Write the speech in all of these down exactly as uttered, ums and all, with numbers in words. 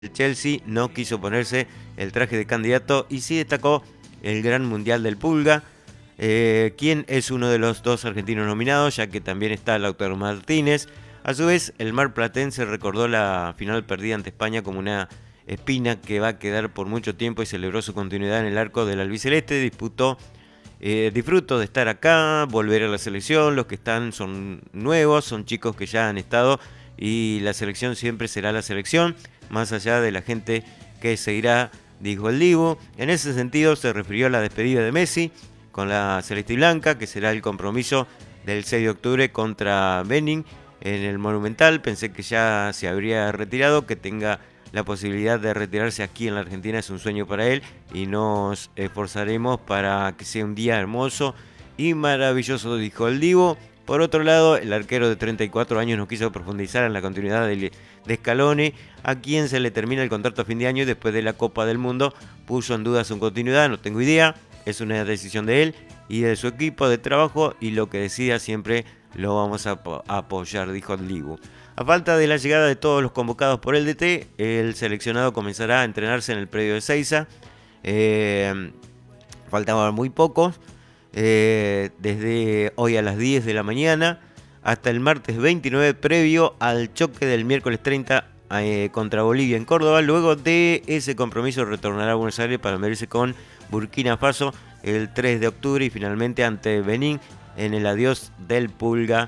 El Chelsea no quiso ponerse el traje de candidato y sí destacó el Gran Mundial del Pulga, eh, quien es uno de los dos argentinos nominados, ya que también está Lautaro Martínez. A su vez, el marplatense recordó la final perdida ante España como una espina que va a quedar por mucho tiempo y celebró su continuidad en el arco del albiceleste. Disputó, eh, disfruto de estar acá, volver a la selección, los que están son nuevos, son chicos que ya han estado y la selección siempre será la selección, más allá de la gente que seguirá, dijo el Dibu. En ese sentido se refirió a la despedida de Messi con la celeste y blanca, que será el compromiso del seis de octubre contra Benin en el Monumental. Pensé que ya se habría retirado, que tenga la posibilidad de retirarse aquí en la Argentina es un sueño para él y nos esforzaremos para que sea un día hermoso y maravilloso, dijo el Dibu. Por otro lado, el arquero de treinta y cuatro años no quiso profundizar en la continuidad de, de Scaloni, a quien se le termina el contrato a fin de año y después de la Copa del Mundo puso en duda su continuidad. No tengo idea, es una decisión de él y de su equipo de trabajo y lo que decida siempre lo vamos a apoyar, dijo el Dibu. A falta de la llegada de todos los convocados por el D T, el seleccionado comenzará a entrenarse en el predio de Seiza. Eh, faltaban muy pocos. Eh, desde hoy a las diez de la mañana hasta el martes veintinueve, previo al choque del miércoles treinta eh, contra Bolivia en Córdoba. Luego de ese compromiso retornará a Buenos Aires para medirse con Burkina Faso el tres de octubre y finalmente ante Benín en el adiós del Pulga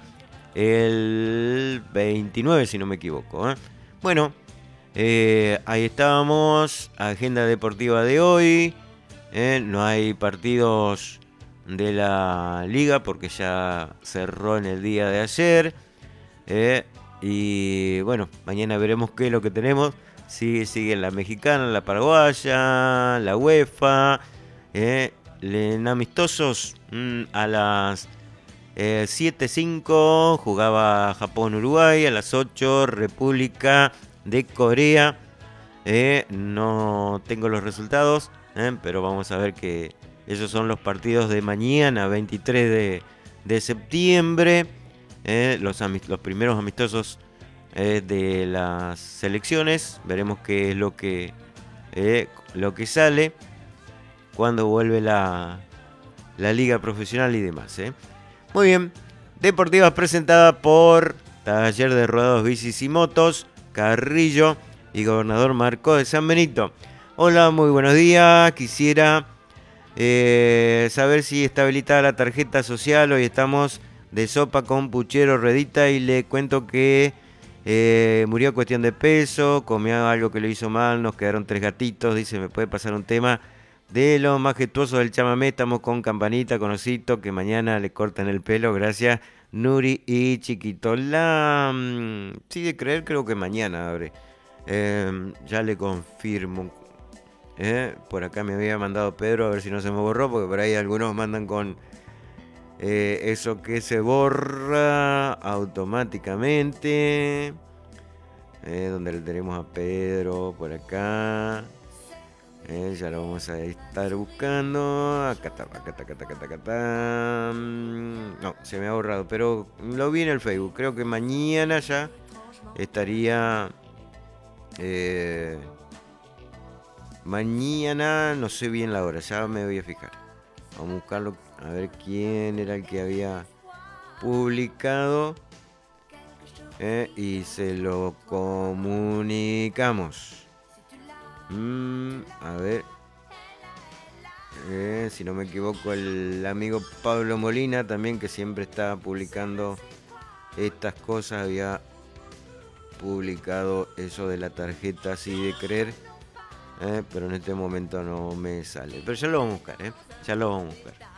el veintinueve, si no me equivoco. ¿eh? Bueno, eh, ahí estábamos, agenda deportiva de hoy. ¿eh? No hay partidos de la liga porque ya cerró en el día de ayer. Eh, y bueno, mañana veremos qué es lo que tenemos. Sigue, sigue la mexicana, la paraguaya, la UEFA. Eh, en amistosos mmm, a las eh, siete cinco jugaba Japón-Uruguay. A las ocho República de Corea. Eh, no tengo los resultados, eh, pero vamos a ver que esos son los partidos de mañana, veintitrés de, de septiembre. Eh, los, los primeros amistosos eh, de las selecciones. Veremos qué es lo que, eh, lo que sale cuando vuelve la, la liga profesional y demás. Eh. Muy bien. Deportivas presentada por Taller de Rodados, Bicis y Motos, Carrillo y Gobernador Marcó de San Benito. Hola, muy buenos días. Quisiera eh, saber si está habilitada la tarjeta social. Hoy estamos de sopa con puchero Redita y le cuento que eh, murió a cuestión de peso, comió algo que lo hizo mal, nos quedaron tres gatitos. Dice, ¿me puede pasar un tema de lo majestuoso del chamamé? Estamos con Campanita, con Osito, que mañana le cortan el pelo. Gracias, Nuri y Chiquito. La mmm, sí, de creer, creo que mañana abre. Eh, ya le confirmo. Eh, por acá me había mandado Pedro, a ver si no se me borró, porque por ahí algunos mandan con eh, eso que se borra automáticamente. Eh, donde le tenemos a Pedro por acá. Eh, ya lo vamos a estar buscando. Acá está, acá está, acá está, acá está, acá está. No, se me ha borrado, pero lo vi en el Facebook. Creo que mañana ya estaría... Eh, mañana no sé bien la hora, ya me voy a fijar. Vamos a buscarlo, a ver quién era el que había publicado. Eh, y se lo comunicamos. Mm, a ver. Eh, si no me equivoco, el amigo Pablo Molina también, que siempre está publicando estas cosas, había publicado eso de la tarjeta así de creer. Eh, pero en este momento no me sale. Pero ya lo vamos a buscar, ¿eh? Ya lo vamos a buscar.